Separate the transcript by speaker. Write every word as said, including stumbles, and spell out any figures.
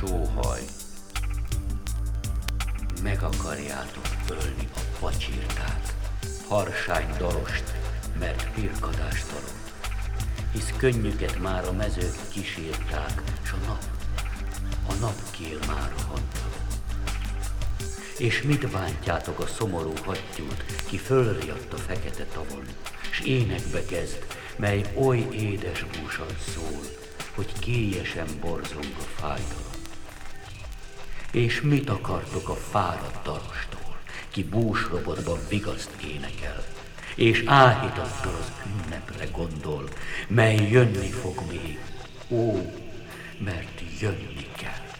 Speaker 1: sóhaj. Meg akarjátok ölni a pacsirtát, harsány darost, mert pirkadást arod. Hisz könnyüket már a mezők kísírták, s a nap, a napkél már hantalom. És mit bántjátok a szomorú hattyút, ki fölriadt a fekete tavon, s énekbe kezd, mely oly édes búsan szól, hogy kélyesen borzong a fájdalom. És mit akartok a fáradt darostól, ki búsrobotban vigaszt énekel, és áhítattal az ünnepre gondol, mely jönni fog még, ó, mert jönni kell.